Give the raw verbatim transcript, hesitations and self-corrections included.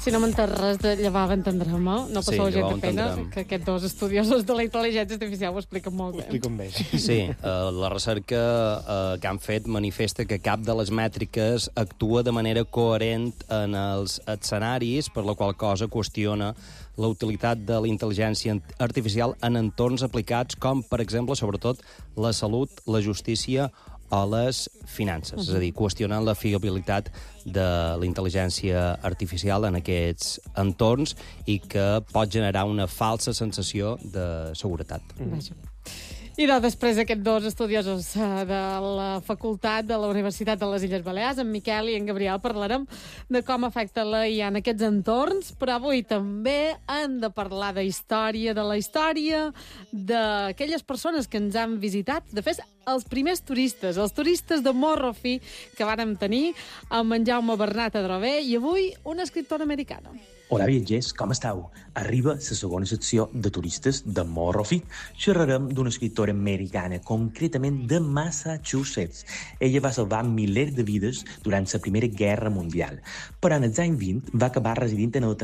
Si no m'entens res de llevar entendrem, eh? No passeu Sí, gent llevar de pena, entendrem. que aquests dos estudiosos de la intel·ligència artificial ho expliquen molt bé. Ho explico amb ells. Sí, eh, la recerca eh, que han fet manifesta que cap de les mètriques actua de manera coherent en els escenaris, per la qual cosa qüestiona la utilitat de la intel·ligència artificial en entorns aplicats com, per exemple, sobretot, la salut, la justícia o les finances. Uh-huh. És a dir, qüestionant la fiabilitat de la intel·ligència artificial en aquests entorns i que pot generar una falsa sensació de seguretat. Vaja. I doncs, després aquests dos estudiosos eh, de la facultat de la Universitat de les Illes Balears, en Miquel i en Gabriel, parlarem de com afecta la I A en aquests entorns, però avui també hem de parlar de història, de la història d'aquelles persones que ens han visitat, de fet, els primers turistes, els turistes de Morro Fi que vàrem tenir amb en Jaume Bernat Adrover i avui una escriptora americana. Hola, viatgers, com esteu? Arriba la segona secció de turistes de Morro Fi. Xerrarem d'una escriptora americana, concretament de Massachusetts. Ella va salvar milers de vides durant la Primera Guerra Mundial, però en els anys vint va acabar residint en el